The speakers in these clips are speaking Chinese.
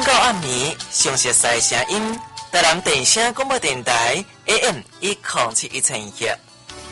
到暗暝，详细赛声音，台南电声广播电台 AM107111。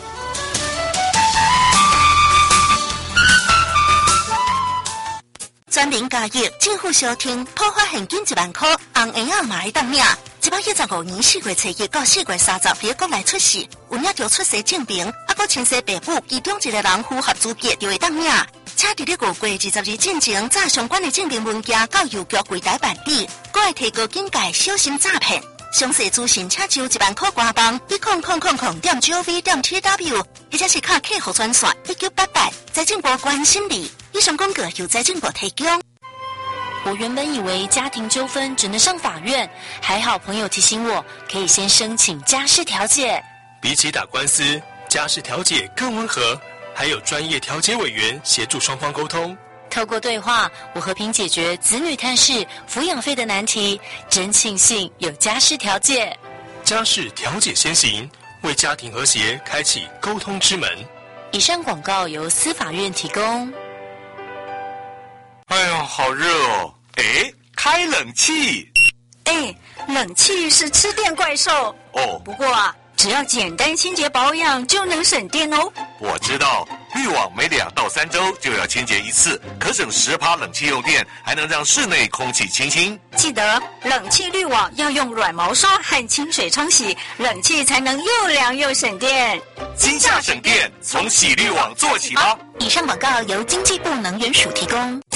全民加入政府小厅普发现金1万块，红圆仔嘛会当领。115年4月初1到4月30日国内出世，有领着出生证明，还亲生父母其中一个人符合资格就会当领。请伫咧5月20日进前，把相关的证明文件到邮局柜台办理，还会提高警戒小心诈骗。详细资讯请就1万块官网10000.gov.tw， 或者是卡客服专线1988，财政部关心你。以上广告由财政部提供。 我原本以为家庭纠纷只能上法院，还好朋友提醒我，可以先申请家事调解。 比起打官司，家事调解更温和，还有专业调解委员协助双方沟通。 透过对话，我和平解决子女探视、抚养费的难题，真庆幸有家事调解。 家事调解先行，为家庭和谐开启沟通之门。 以上广告由司法院提供。 哎呦，好热哦！哎，开冷气。 哎，冷气是吃电怪兽哦。 不过啊，只要简单清洁保养就能省电哦。 我知道，滤网每2到3周就要清洁一次，可省10%冷气用电，还能让室内空气清新。 记得冷气滤网要用软毛刷和清水冲洗，冷气才能又凉又省电。 今夏省电，从洗滤网做起吧。 以上广告由经济部能源署提供。